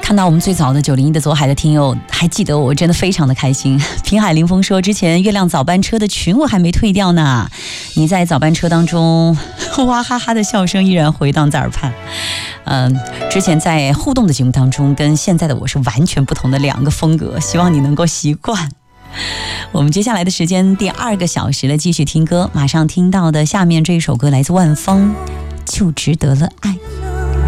看到我们最早的901的左海的听友还记得我，真的非常的开心。平海林峰说，之前月亮早班车的群我还没退掉呢，你在早班车当中哇哈哈的笑声依然回荡在耳畔。之前在互动的节目当中跟现在的我是完全不同的2个风格，希望你能够习惯。我们接下来的时间第2个小时了，继续听歌。马上听到的下面这一首歌来自万芳，就值得了爱。